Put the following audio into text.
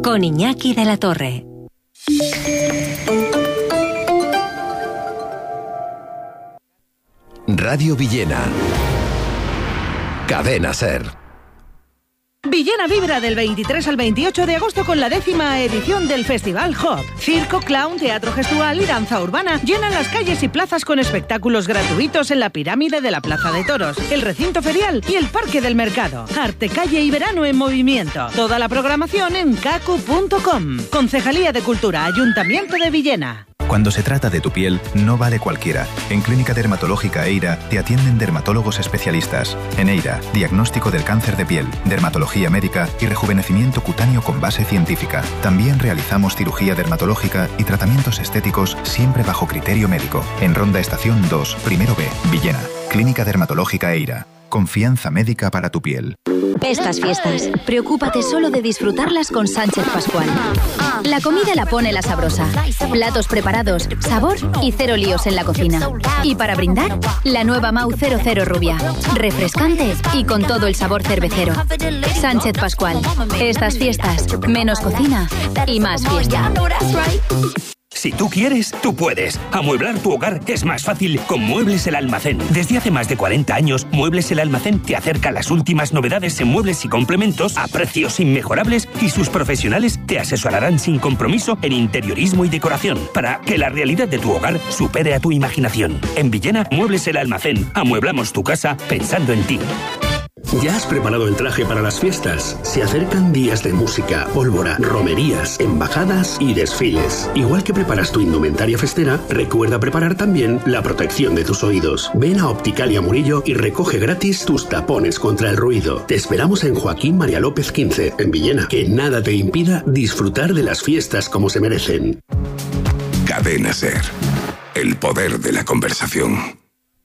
con Iñaki de la Torre. Radio Villena. Cadena SER. Villena vibra del 23 al 28 de agosto con la 10ª edición del Festival Hop. Circo, clown, teatro gestual y danza urbana llenan las calles y plazas con espectáculos gratuitos en la pirámide de la Plaza de Toros, el recinto ferial y el Parque del Mercado. Arte, calle y verano en movimiento. Toda la programación en kaku.com. Concejalía de Cultura, Ayuntamiento de Villena. Cuando se trata de tu piel, no vale cualquiera. En Clínica Dermatológica EIRA te atienden dermatólogos especialistas. En EIRA, diagnóstico del cáncer de piel, dermatología médica y rejuvenecimiento cutáneo con base científica. También realizamos cirugía dermatológica y tratamientos estéticos siempre bajo criterio médico. En Ronda Estación 2, Primero B, Villena. Clínica Dermatológica EIRA. Confianza médica para tu piel. Estas fiestas, preocúpate solo de disfrutarlas con Sánchez Pascual. La comida la pone la sabrosa. Platos preparados, sabor y cero líos en la cocina. Y para brindar, la nueva Mau 00 Rubia. Refrescante y con todo el sabor cervecero. Sánchez Pascual. Estas fiestas, menos cocina y más fiesta. Si tú quieres, tú puedes. Amueblar tu hogar es más fácil con Muebles El Almacén. Desde hace más de 40 años, Muebles El Almacén te acerca las últimas novedades en muebles y complementos a precios inmejorables y sus profesionales te asesorarán sin compromiso en interiorismo y decoración para que la realidad de tu hogar supere a tu imaginación. En Villena, Muebles El Almacén. Amueblamos tu casa pensando en ti. ¿Ya has preparado el traje para las fiestas? Se acercan días de música, pólvora, romerías, embajadas y desfiles. Igual que preparas tu indumentaria festera, recuerda preparar también la protección de tus oídos. Ven a Opticalia Murillo y recoge gratis tus tapones contra el ruido. Te esperamos en Joaquín María López 15, en Villena. Que nada te impida disfrutar de las fiestas como se merecen. Cadena SER. El poder de la conversación.